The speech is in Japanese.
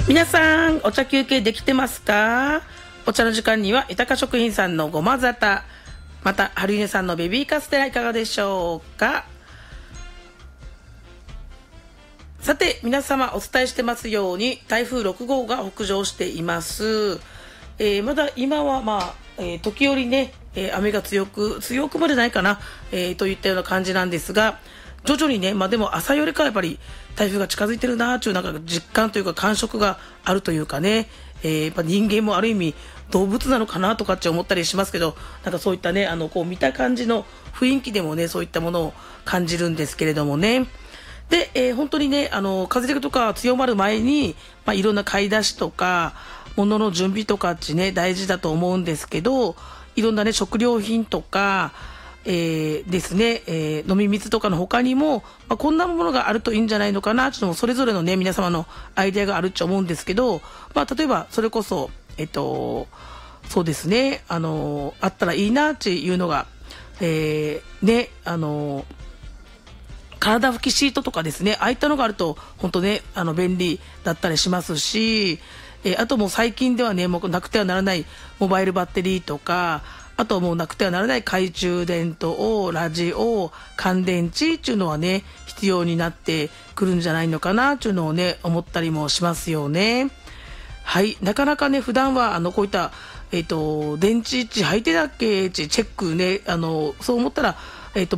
皆さんお茶休憩できてますか？お茶の時間には豊食品さんのごまざた、また春稲さんのベビーカステラいかがでしょうか？さて皆様お伝えしてますように台風6号が北上しています。まだ今は時折ね、雨が強くまでないかな、といったような感じなんですが、徐々にね、でも朝よりかはやっぱり台風が近づいてるなというなんか実感というか感触があるというかね、やっぱ人間もある意味動物なのかなとかって思ったりしますけど、なんかそういったねこう見た感じの雰囲気でもねそういったものを感じるんですけれどもね。で、本当にね風とか強まる前に、いろんな買い出しとか物の準備とかってね大事だと思うんですけど、いろんなね食料品とかですね、飲み水とかの他にも、こんなものがあるといいんじゃないのかなというのもそれぞれのね皆様のアイデアがあると思うんですけど、例えばそれこそそうですねあったらいいなっていうのが、体拭きシートとかですね、ああいったのがあると本当ね便利だったりしますし、あともう最近ではねもうなくてはならないモバイルバッテリーとか、あともうなくてはならない懐中電灯、ラジオ、乾電池っていうのはね必要になってくるんじゃないのかなっていうのをね思ったりもしますよね。はい、なかなかね普段はこういった電池入ってたっけチェックねそう思ったら